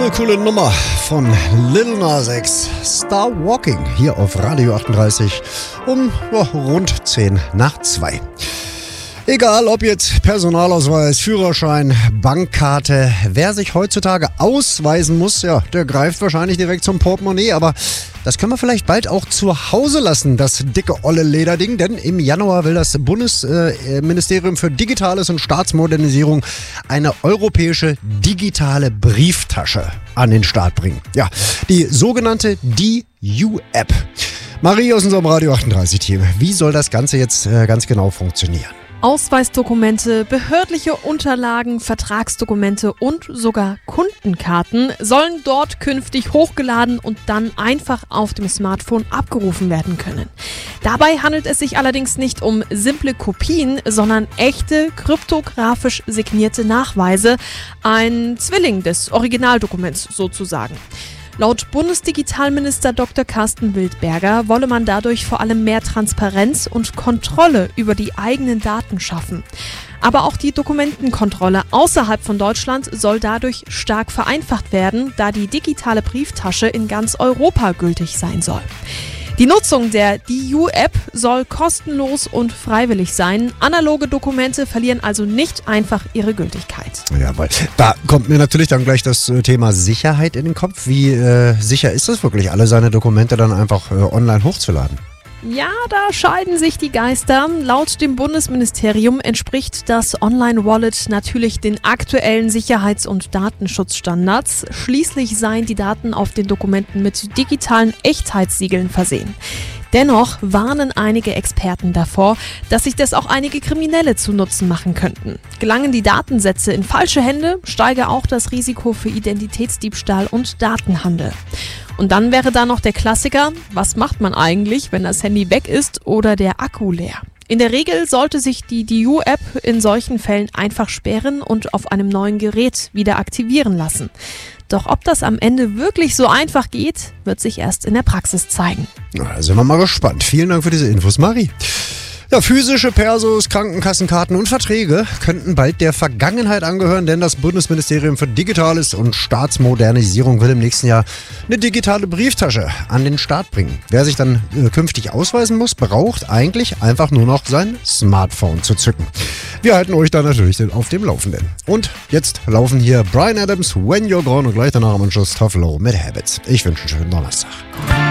Eine coole Nummer von Lil Nas X, Star Walking, hier auf Radio 38 um rund 10 nach 2. Egal ob jetzt Personalausweis, Führerschein, Bankkarte, wer sich heutzutage ausweisen muss, ja, der greift wahrscheinlich direkt zum Portemonnaie, aber das können wir vielleicht bald auch zu Hause lassen, das dicke olle Lederding, denn im Januar will das Bundesministerium für Digitales und Staatsmodernisierung eine europäische digitale Brieftasche an den Start bringen. Ja, die sogenannte DU-App. Marie aus unserem Radio 38-Team, wie soll das Ganze jetzt ganz genau funktionieren? Ausweisdokumente, behördliche Unterlagen, Vertragsdokumente und sogar Kundenkarten sollen dort künftig hochgeladen und dann einfach auf dem Smartphone abgerufen werden können. Dabei handelt es sich allerdings nicht um simple Kopien, sondern echte, kryptografisch signierte Nachweise, ein Zwilling des Originaldokuments sozusagen. Laut Bundesdigitalminister Dr. Carsten Wildberger wolle man dadurch vor allem mehr Transparenz und Kontrolle über die eigenen Daten schaffen. Aber auch die Dokumentenkontrolle außerhalb von Deutschland soll dadurch stark vereinfacht werden, da die digitale Brieftasche in ganz Europa gültig sein soll. Die Nutzung der DU-App soll kostenlos und freiwillig sein. Analoge Dokumente verlieren also nicht einfach ihre Gültigkeit. Ja, weil da kommt mir natürlich dann gleich das Thema Sicherheit in den Kopf. Wie sicher ist es wirklich, alle seine Dokumente dann einfach online hochzuladen? Ja, da scheiden sich die Geister. Laut dem Bundesministerium entspricht das Online-Wallet natürlich den aktuellen Sicherheits- und Datenschutzstandards. Schließlich seien die Daten auf den Dokumenten mit digitalen Echtheitssiegeln versehen. Dennoch warnen einige Experten davor, dass sich das auch einige Kriminelle zu Nutzen machen könnten. Gelangen die Datensätze in falsche Hände, steige auch das Risiko für Identitätsdiebstahl und Datenhandel. Und dann wäre da noch der Klassiker, was macht man eigentlich, wenn das Handy weg ist oder der Akku leer? In der Regel sollte sich die DU-App in solchen Fällen einfach sperren und auf einem neuen Gerät wieder aktivieren lassen. Doch ob das am Ende wirklich so einfach geht, wird sich erst in der Praxis zeigen. Da sind wir mal gespannt. Vielen Dank für diese Infos, Marie. Ja, physische Persos, Krankenkassenkarten und Verträge könnten bald der Vergangenheit angehören, denn das Bundesministerium für Digitales und Staatsmodernisierung will im nächsten Jahr eine digitale Brieftasche an den Start bringen. Wer sich dann künftig ausweisen muss, braucht eigentlich einfach nur noch sein Smartphone zu zücken. Wir halten euch da natürlich auf dem Laufenden. Und jetzt laufen hier Bryan Adams, When You're Gone und gleich danach am Anschluss Tough Low mit Habits. Ich wünsche einen schönen Donnerstag.